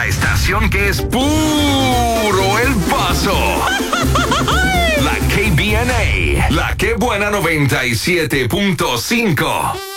La estación que es puro El Paso. La KBNA. La Que Buena 97.5.